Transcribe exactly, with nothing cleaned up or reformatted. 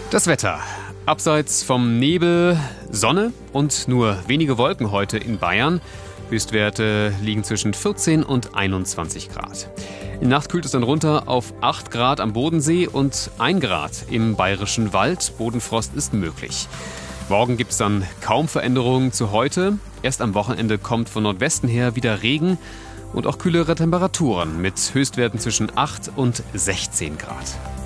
Das Wetter. Abseits vom Nebel, Sonne und nur wenige Wolken heute in Bayern. Höchstwerte liegen zwischen vierzehn und einundzwanzig Grad. In Nacht kühlt es dann runter auf acht Grad am Bodensee und ein Grad im Bayerischen Wald. Bodenfrost ist möglich. Morgen gibt es dann kaum Veränderungen zu heute. Erst am Wochenende kommt von Nordwesten her wieder Regen und auch kühlere Temperaturen mit Höchstwerten zwischen acht und sechzehn Grad.